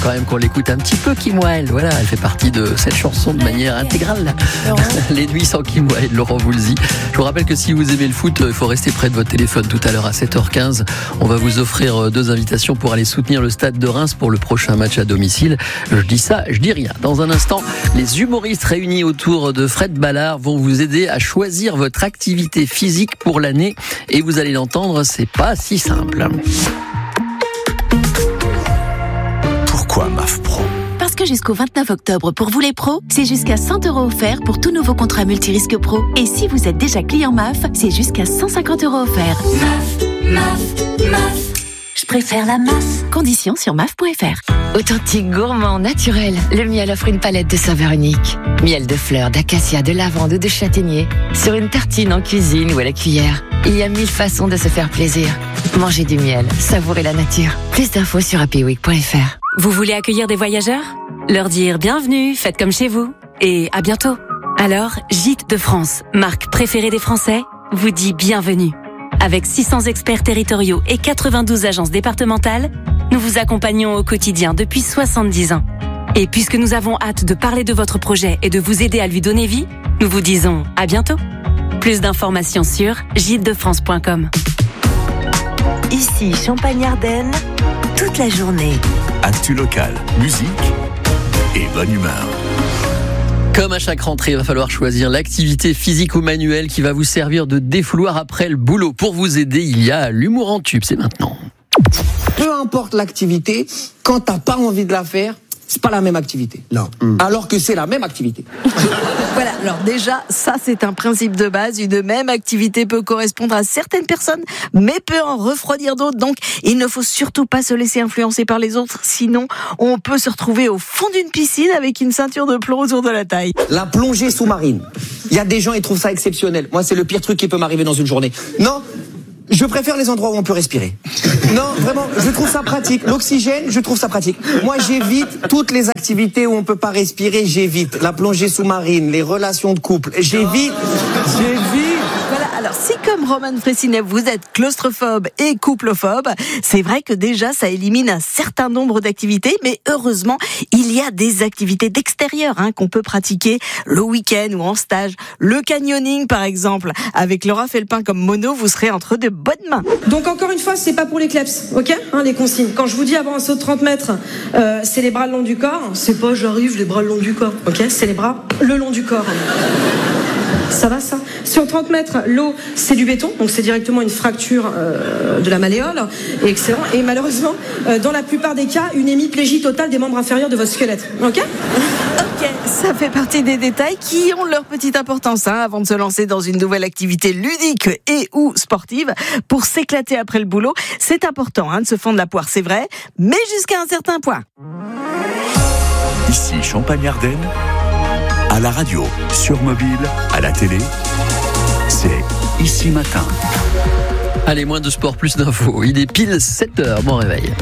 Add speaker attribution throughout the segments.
Speaker 1: quand même qu'on l'écoute un petit peu, Kim Wilde. Voilà, elle fait partie de cette chanson de manière intégrale. Les nuits sans Kim Wilde, Laurent Voulzy. Je vous rappelle que si vous aimez le foot, il faut rester près de votre téléphone tout à l'heure à 7h15. On va vous offrir 2 invitations pour aller soutenir le Stade de Reims pour le prochain match à domicile. Je dis ça, je dis rien. Dans un instant, les humoristes réunis autour de Fred Ballard vont vous aider à choisir votre activité physique pour l'année. Et vous allez l'entendre, c'est pas si simple.
Speaker 2: Pourquoi MAF Pro ?
Speaker 3: Parce que jusqu'au 29 octobre, pour vous les pros, c'est jusqu'à 100 € offerts pour tout nouveau contrat multirisque pro. Et si vous êtes déjà client MAF, c'est jusqu'à 150 € offerts. MAF. Je préfère la MAF. Conditions sur MAF.fr.
Speaker 4: Authentique, gourmand, naturel, le miel offre une palette de saveurs uniques. Miel de fleurs, d'acacia, de lavande ou de châtaignier. Sur une tartine en cuisine ou à la cuillère. Il y a 1000 façons de se faire plaisir. Mangez du miel, savourez la nature. Plus d'infos sur happyweek.fr.
Speaker 5: Vous voulez accueillir des voyageurs ? Leur dire bienvenue, faites comme chez vous. Et à bientôt. Alors, Gîtes de France, marque préférée des Français, vous dit bienvenue. Avec 600 experts territoriaux et 92 agences départementales, nous vous accompagnons au quotidien depuis 70 ans. Et puisque nous avons hâte de parler de votre projet et de vous aider à lui donner vie, nous vous disons à bientôt. Plus d'informations sur gîtesdefrance.com.
Speaker 6: Ici Champagne-Ardenne, toute la journée.
Speaker 2: Actu locale, musique et bonne humeur.
Speaker 1: Comme à chaque rentrée, il va falloir choisir l'activité physique ou manuelle qui va vous servir de défouloir après le boulot. Pour vous aider, il y a l'humour en tube, c'est maintenant.
Speaker 7: Peu importe l'activité, quand t'as pas envie de la faire, c'est pas la même activité.
Speaker 8: Non.
Speaker 7: Alors que c'est la même activité.
Speaker 9: Voilà, alors déjà, ça c'est un principe de base. Une même activité peut correspondre à certaines personnes, mais peut en refroidir d'autres. Donc, il ne faut surtout pas se laisser influencer par les autres. Sinon, on peut se retrouver au fond d'une piscine avec une ceinture de plomb autour de la taille.
Speaker 7: La plongée sous-marine. Il y a des gens, ils trouvent ça exceptionnel. Moi, c'est le pire truc qui peut m'arriver dans une journée. Non, je préfère les endroits où on peut respirer. Non, vraiment, je trouve ça pratique. L'oxygène, je trouve ça pratique. Moi, j'évite toutes les activités où on peut pas respirer, j'évite. La plongée sous-marine, les relations de couple, j'évite.
Speaker 9: Voilà, alors si comme Roman Fressinet, vous êtes claustrophobe et couplephobe, c'est vrai que déjà ça élimine un certain nombre d'activités, mais heureusement, il y a des activités d'extérieur qu'on peut pratiquer le week-end ou en stage. Le canyoning par exemple, avec Laura Felpin comme mono, vous serez entre de bonnes mains.
Speaker 10: Donc encore une fois, c'est pas pour les kleps, ok, les consignes. Quand je vous dis avant un saut de 30 mètres, c'est les bras le long du corps, c'est pas j'arrive les bras le long du corps, ok, c'est les bras le long du corps. Ça va ça ? Sur 30 mètres, l'eau, c'est du béton, donc c'est directement une fracture de la malléole, et excellent. Et malheureusement, dans la plupart des cas, une hémiplégie totale des membres inférieurs de votre squelette. Ok ?
Speaker 9: Ok, ça fait partie des détails qui ont leur petite importance avant de se lancer dans une nouvelle activité ludique et ou sportive. Pour s'éclater après le boulot, c'est important de se fendre la poire, c'est vrai, mais jusqu'à un certain point.
Speaker 2: Ici Champagne-Ardenne, à la radio, sur mobile, à la télé, c'est Ici Matin.
Speaker 1: Allez, moins de sport, plus d'infos. Il est pile 7h, bon réveil.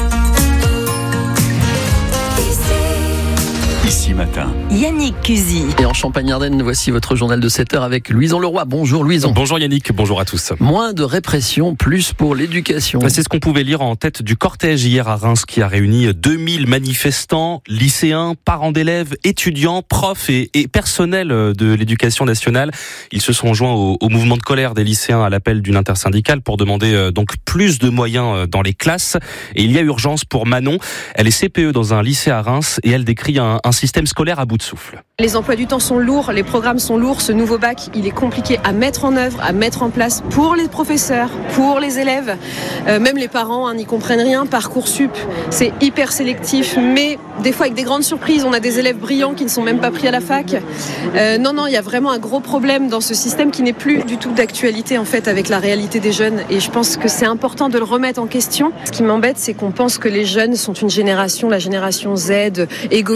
Speaker 2: Ici Matin.
Speaker 6: Yannick Cusy.
Speaker 1: Et en Champagne-Ardenne, voici votre journal de 7h avec Louison Leroy. Bonjour Louison.
Speaker 11: Bonjour Yannick, bonjour à tous.
Speaker 1: Moins de répression, plus pour l'éducation.
Speaker 11: C'est ce qu'on pouvait lire en tête du cortège hier à Reims qui a réuni 2000 manifestants, lycéens, parents d'élèves, étudiants, profs et personnel de l'éducation nationale. Ils se sont joints au mouvement de colère des lycéens à l'appel d'une intersyndicale pour demander donc plus de moyens dans les classes. Et il y a urgence pour Manon. Elle est CPE dans un lycée à Reims et elle décrit un système scolaire à bout de souffle.
Speaker 10: Les emplois du temps sont lourds, les programmes sont lourds, ce nouveau bac, il est compliqué à mettre en œuvre, à mettre en place pour les professeurs, pour les élèves, même les parents n'y comprennent rien. Parcoursup, c'est hyper sélectif, mais des fois avec des grandes surprises, on a des élèves brillants qui ne sont même pas pris à la fac. Non, il y a vraiment un gros problème dans ce système qui n'est plus du tout d'actualité en fait avec la réalité des jeunes, et je pense que c'est important de le remettre en question. Ce qui m'embête, c'est qu'on pense que les jeunes sont une génération, la génération Z, égoïste, déconnectée,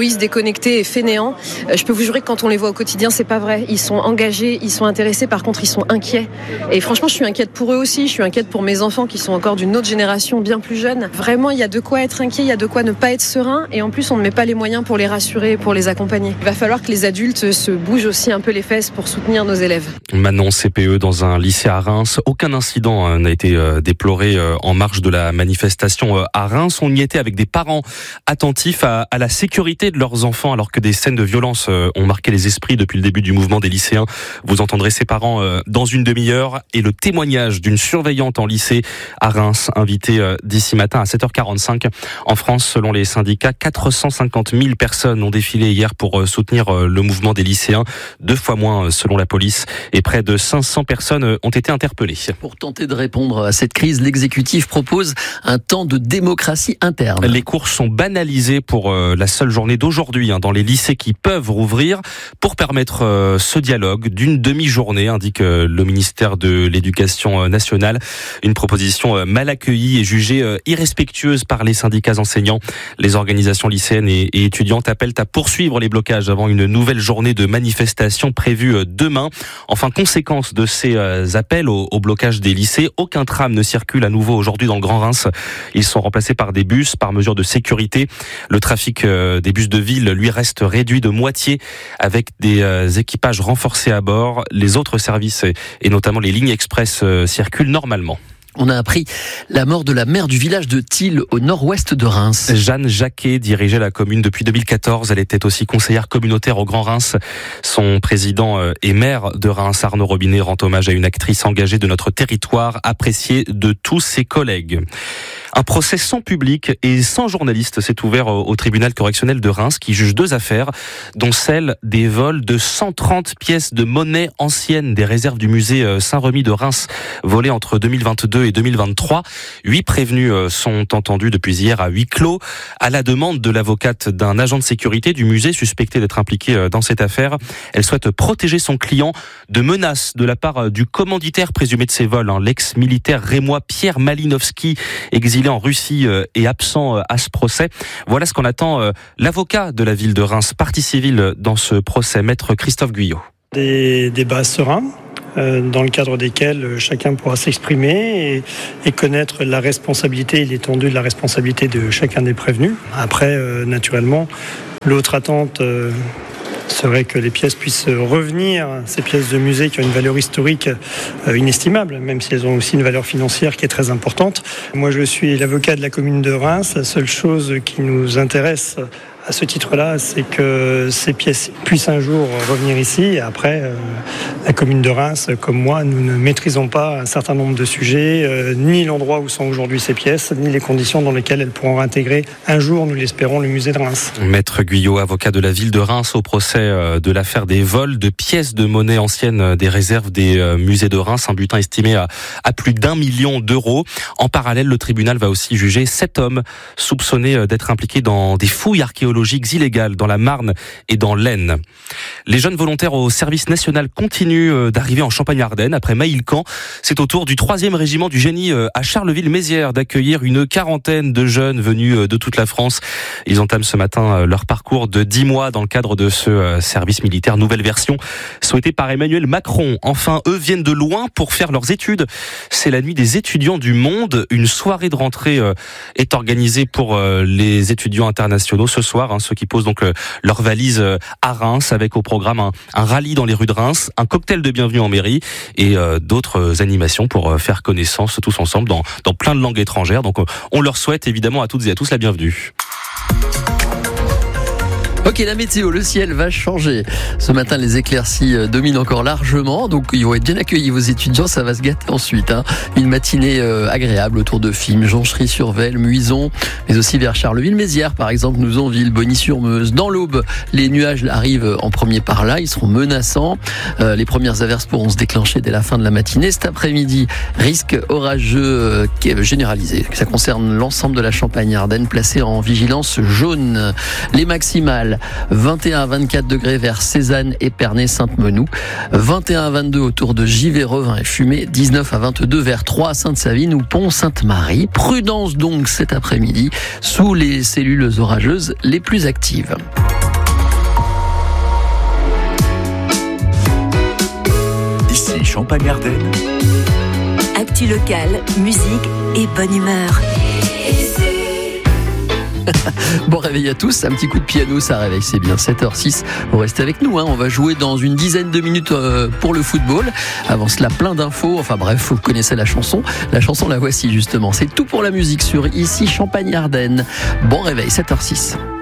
Speaker 10: déconnectés et fainéants. Je peux vous jurer que quand on les voit au quotidien, c'est pas vrai. Ils sont engagés, ils sont intéressés, par contre ils sont inquiets. Et franchement, je suis inquiète pour eux aussi, je suis inquiète pour mes enfants qui sont encore d'une autre génération bien plus jeune. Vraiment, il y a de quoi être inquiet, il y a de quoi ne pas être serein, et en plus on ne met pas les moyens pour les rassurer, pour les accompagner. Il va falloir que les adultes se bougent aussi un peu les fesses pour soutenir nos élèves.
Speaker 11: Manon, CPE dans un lycée à Reims. Aucun incident n'a été déploré en marge de la manifestation à Reims. On y était avec des parents attentifs à la sécurité de leurs enfants alors que des scènes de violence ont marqué les esprits depuis le début du mouvement des lycéens. Vous entendrez ces parents dans une demi-heure et le témoignage d'une surveillante en lycée à Reims, invitée d'ici matin à 7h45. En France, selon les syndicats, 450 000 personnes ont défilé hier pour soutenir le mouvement des lycéens, 2 fois moins selon la police, et près de 500 personnes ont été interpellées.
Speaker 1: Pour tenter de répondre à cette crise, l'exécutif propose un temps de démocratie interne.
Speaker 11: Les cours sont banalisés pour la seule journée d'aujourd'hui dans les lycées qui peuvent rouvrir pour permettre ce dialogue d'une demi-journée, indique le ministère de l'Éducation nationale. Une proposition mal accueillie et jugée irrespectueuse par les syndicats enseignants. Les organisations lycéennes et étudiantes appellent à poursuivre les blocages avant une nouvelle journée de manifestation prévue demain. Enfin, conséquence de ces appels au blocage des lycées, aucun tram ne circule à nouveau aujourd'hui dans le Grand Reims. Ils sont remplacés par des bus, par mesure de sécurité. Le trafic des bus de ville, lui, reste réduit de moitié avec des équipages renforcés à bord. Les autres services et notamment les lignes express circulent normalement.
Speaker 1: On a appris la mort de la maire du village de Thil, au nord-ouest de Reims.
Speaker 11: Jeanne Jacquet dirigeait la commune depuis 2014. Elle était aussi conseillère communautaire au Grand Reims. Son président et maire de Reims, Arnaud Robinet, rend hommage à une actrice engagée de notre territoire, appréciée de tous ses collègues. Un procès sans public et sans journaliste s'est ouvert au tribunal correctionnel de Reims qui juge 2 affaires, dont celle des vols de 130 pièces de monnaie anciennes des réserves du musée Saint-Remy de Reims, volées entre 2022 et 2023. 8 prévenus sont entendus depuis hier à huis clos, à la demande de l'avocate d'un agent de sécurité du musée suspecté d'être impliqué dans cette affaire. Elle souhaite protéger son client de menaces de la part du commanditaire présumé de ces vols, l'ex-militaire rémois Pierre Malinowski, exilé en Russie et absent à ce procès. Voilà ce qu'on attend l'avocat de la ville de Reims, partie civile dans ce procès, maître Christophe Guyot.
Speaker 8: Des débats sereins dans le cadre desquels chacun pourra s'exprimer et connaître la responsabilité et l'étendue de la responsabilité de chacun des prévenus. Après, naturellement, l'autre attente serait que les pièces puissent revenir, ces pièces de musée qui ont une valeur historique inestimable, même si elles ont aussi une valeur financière qui est très importante. Moi, je suis l'avocat de la commune de Reims. La seule chose qui nous intéresse à ce titre-là, c'est que ces pièces puissent un jour revenir ici. Et après, la commune de Reims, comme moi, nous ne maîtrisons pas un certain nombre de sujets, ni l'endroit où sont aujourd'hui ces pièces, ni les conditions dans lesquelles elles pourront intégrer un jour, nous l'espérons, le musée de Reims.
Speaker 11: Maître Guyot, avocat de la ville de Reims, au procès de l'affaire des vols de pièces de monnaie anciennes des réserves des musées de Reims, un butin estimé à plus d'1 million d'euros. En parallèle, le tribunal va aussi juger 7 hommes soupçonnés d'être impliqués dans des fouilles archéologiques illégales dans la Marne et dans l'Aisne. Les jeunes volontaires au service national continuent d'arriver en Champagne-Ardenne. Après Maïlcan, c'est au tour du 3e régiment du génie à Charleville-Mézières d'accueillir une quarantaine de jeunes venus de toute la France. Ils entament ce matin leur parcours de 10 mois dans le cadre de ce service militaire nouvelle version souhaité par Emmanuel Macron. Enfin, eux viennent de loin pour faire leurs études. C'est la nuit des étudiants du monde. Une soirée de rentrée est organisée pour les étudiants internationaux ce soir. Ceux qui posent donc leurs valises à Reims avec au programme un rallye dans les rues de Reims, un cocktail de bienvenue en mairie et d'autres animations pour faire connaissance tous ensemble dans plein de langues étrangères. Donc on leur souhaite évidemment à toutes et à tous la bienvenue.
Speaker 1: Ok, la météo, le ciel va changer. Ce matin, les éclaircies dominent encore largement, donc ils vont être bien accueillis, vos étudiants, ça va se gâter ensuite. Une matinée agréable autour de Fismes, Jonchery-sur-Vesle, Muison, mais aussi vers Charleville-Mézières, par exemple, Nouzonville, Bonny-sur-Meuse. Dans l'Aube, les nuages arrivent en premier par là, ils seront menaçants. Les premières averses pourront se déclencher dès la fin de la matinée. Cet après-midi, risque orageux généralisé. Ça concerne l'ensemble de la Champagne-Ardenne, placée en vigilance jaune. Les maximales, 21 à 24 degrés vers Cézanne, Épernay, Sainte-Menou, 21 à 22 autour de Givet, Revin et Fumé, 19 à 22 vers Troyes, Sainte-Savine ou Pont-Sainte-Marie. Prudence donc cet après-midi sous les cellules orageuses les plus actives.
Speaker 2: Champagne-Ardenne.
Speaker 6: Actu locale, musique et bonne humeur.
Speaker 1: Bon réveil à tous, un petit coup de piano, ça réveille, c'est bien, 7h06. Vous restez avec nous, on va jouer dans une dizaine de minutes pour le football. Avant cela, plein d'infos, enfin bref, vous connaissez la chanson, la voici justement. C'est tout pour la musique sur Ici Champagne-Ardenne. Bon réveil, 7h06.